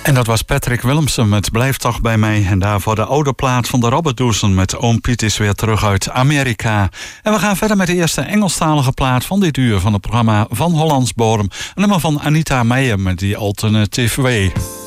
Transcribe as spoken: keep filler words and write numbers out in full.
En dat was Patrick Willemsen met Blijf toch bij mij. En daarvoor de oude plaat van de Robert Doesen met Oom Piet is weer terug uit Amerika. En we gaan verder met de eerste Engelstalige plaat van dit uur van het programma Van Hollands Bodem. Een nummer van Anita Meijer met die Alternative Way.